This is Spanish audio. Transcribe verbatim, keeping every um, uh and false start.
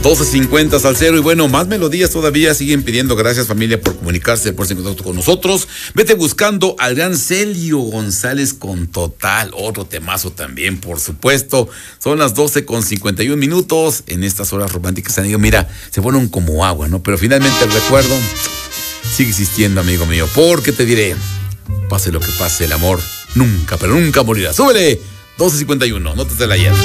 doce cincuenta Salcero. Y bueno, más melodías todavía siguen pidiendo. Gracias, familia, por comunicarse, por estar en contacto con nosotros. Vete buscando al gran Celio González con Total. Otro temazo también, por supuesto. Son las doce con cincuenta y un minutos. En estas horas románticas, amigo, mira, se fueron como agua, ¿no? Pero finalmente el recuerdo sigue existiendo, amigo mío. Porque te diré, pase lo que pase, el amor nunca, pero nunca morirá. ¡Súbele! doce cincuenta y uno, no te la hayas.